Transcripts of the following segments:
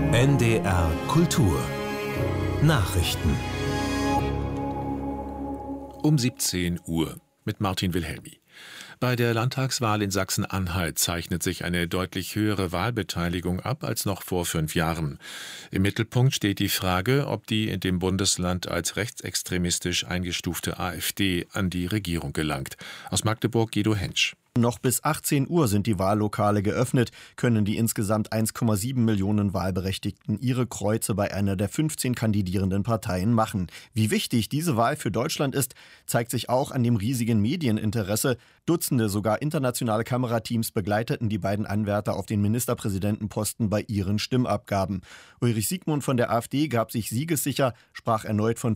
NDR Kultur Nachrichten um 17 Uhr mit Martin Wilhelmi. Bei der Landtagswahl in Sachsen-Anhalt zeichnet sich eine deutlich höhere Wahlbeteiligung ab als noch vor 5 Jahren. Im Mittelpunkt steht die Frage, ob die in dem Bundesland als rechtsextremistisch eingestufte AfD an die Regierung gelangt. Aus Magdeburg Guido Hentsch. Noch bis 18 Uhr sind die Wahllokale geöffnet, können die insgesamt 1,7 Millionen Wahlberechtigten ihre Kreuze bei einer der 15 kandidierenden Parteien machen. Wie wichtig diese Wahl für Deutschland ist, zeigt sich auch an dem riesigen Medieninteresse. Dutzende, sogar internationale Kamerateams begleiteten die beiden Anwärter auf den Ministerpräsidentenposten bei ihren Stimmabgaben. Ulrich Siegmund von der AfD gab sich siegessicher, sprach erneut von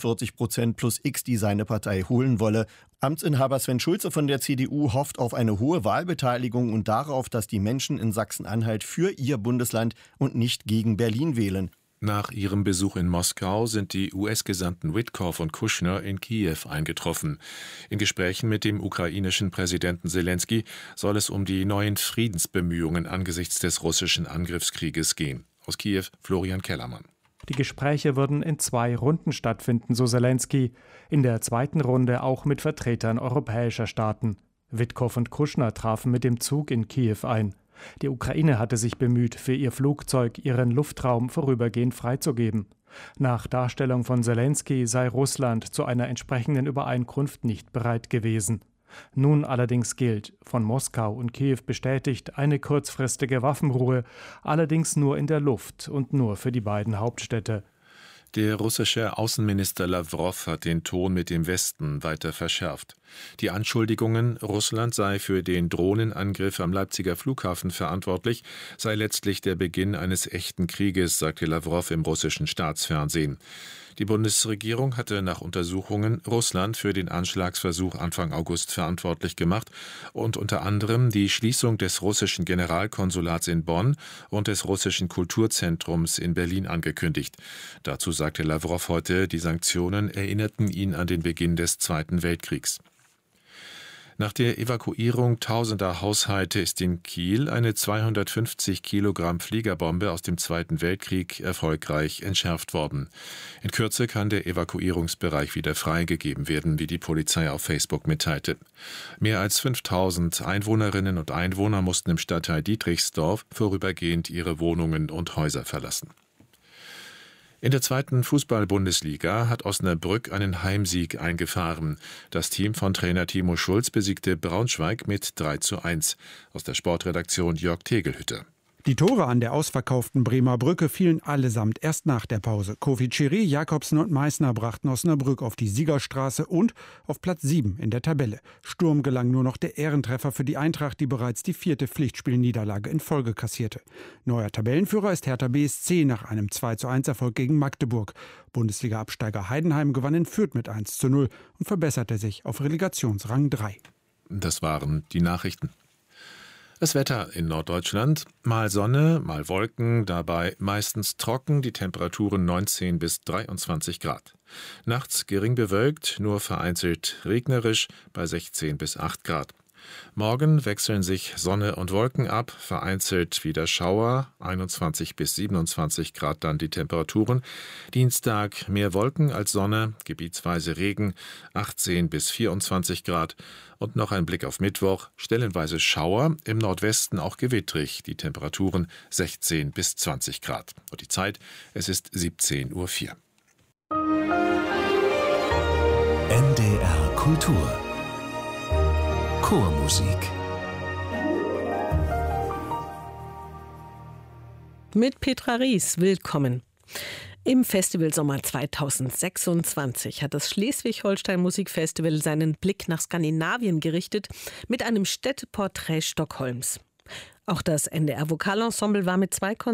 45% plus X, die seine Partei holen wolle. Amtsinhaber Sven Schulze von der CDU hofft auf eine hohe Wahlbeteiligung und darauf, dass die Menschen in Sachsen-Anhalt für ihr Bundesland und nicht gegen Berlin wählen. Nach ihrem Besuch in Moskau sind die US-Gesandten Witkow und Kushner in Kiew eingetroffen. In Gesprächen mit dem ukrainischen Präsidenten Selenskyj soll es um die neuen Friedensbemühungen angesichts des russischen Angriffskrieges gehen. Aus Kiew Florian Kellermann. Die Gespräche würden in 2 Runden stattfinden, so Selenskyj. In der zweiten Runde auch mit Vertretern europäischer Staaten. Witkow und Kushner trafen mit dem Zug in Kiew ein. Die Ukraine hatte sich bemüht, für ihr Flugzeug ihren Luftraum vorübergehend freizugeben. Nach Darstellung von Selenskyj sei Russland zu einer entsprechenden Übereinkunft nicht bereit gewesen. Nun allerdings gilt, von Moskau und Kiew bestätigt, eine kurzfristige Waffenruhe, allerdings nur in der Luft und nur für die beiden Hauptstädte. Der russische Außenminister Lawrow hat den Ton mit dem Westen weiter verschärft. Die Anschuldigungen, Russland sei für den Drohnenangriff am Leipziger Flughafen verantwortlich, sei letztlich der Beginn eines echten Krieges, sagte Lawrow im russischen Staatsfernsehen. Die Bundesregierung hatte nach Untersuchungen Russland für den Anschlagsversuch Anfang August verantwortlich gemacht und unter anderem die Schließung des russischen Generalkonsulats in Bonn und des russischen Kulturzentrums in Berlin angekündigt. Dazu sagte Lawrow heute, die Sanktionen erinnerten ihn an den Beginn des Zweiten Weltkriegs. Nach der Evakuierung tausender Haushalte ist in Kiel eine 250 Kilogramm Fliegerbombe aus dem Zweiten Weltkrieg erfolgreich entschärft worden. In Kürze kann der Evakuierungsbereich wieder freigegeben werden, wie die Polizei auf Facebook mitteilte. Mehr als 5000 Einwohnerinnen und Einwohner mussten im Stadtteil Dietrichsdorf vorübergehend ihre Wohnungen und Häuser verlassen. In der 2. Fußball-Bundesliga hat Osnabrück einen Heimsieg eingefahren. Das Team von Trainer Timo Schulz besiegte Braunschweig mit 3:1. Aus der Sportredaktion Jörg Tegelhütter. Die Tore an der ausverkauften Bremer Brücke fielen allesamt erst nach der Pause. Kofi Chiri, Jakobsen und Meissner brachten Osnabrück auf die Siegerstraße und auf Platz 7 in der Tabelle. Sturm gelang nur noch der Ehrentreffer für die Eintracht, die bereits die 4. Pflichtspielniederlage in Folge kassierte. Neuer Tabellenführer ist Hertha BSC nach einem 2:1 gegen Magdeburg. Bundesliga-Absteiger Heidenheim gewann in Fürth mit 1:0 und verbesserte sich auf Relegationsrang 3. Das waren die Nachrichten. Das Wetter in Norddeutschland, mal Sonne, mal Wolken, dabei meistens trocken, die Temperaturen 19 bis 23 Grad. Nachts gering bewölkt, nur vereinzelt regnerisch bei 16 bis 8 Grad. Morgen wechseln sich Sonne und Wolken ab, vereinzelt wieder Schauer, 21 bis 27 Grad dann die Temperaturen. Dienstag mehr Wolken als Sonne, gebietsweise Regen, 18 bis 24 Grad. Und noch ein Blick auf Mittwoch, stellenweise Schauer, im Nordwesten auch gewittrig, die Temperaturen 16 bis 20 Grad. Und die Zeit, es ist 17:04 Uhr. NDR Kultur Chormusik mit Petra Ries, willkommen. Im Festivalsommer 2026 hat das Schleswig-Holstein Musikfestival seinen Blick nach Skandinavien gerichtet mit einem Städteporträt Stockholms. Auch das NDR Vokalensemble war mit 2